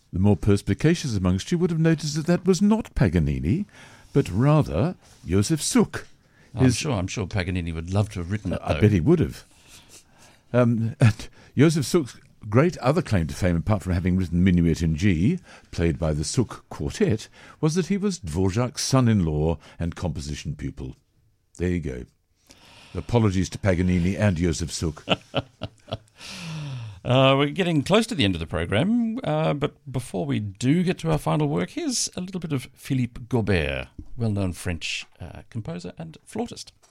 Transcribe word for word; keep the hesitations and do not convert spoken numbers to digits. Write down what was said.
The more perspicacious amongst you would have noticed that that was not Paganini, but rather Josef Suk. I'm His, sure I'm sure Paganini would love to have written it, though. I bet he would have. Um, and Josef Suk's great other claim to fame, apart from having written Minuet in G, played by the Suk Quartet, was that he was Dvorak's son-in-law and composition pupil. There you go. Apologies to Paganini and Josef Suk. Uh, we're getting close to the end of the programme, uh, but before we do get to our final work, here's a little bit of Philippe Gaubert, well-known French uh, composer and flautist.